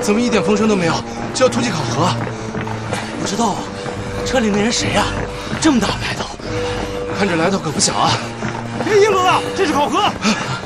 怎么一点风声都没有，就要突击考核？ 不知道，车里那人谁呀？这么大牌头， 看这来头可不小啊！ 别议论了，这是考核。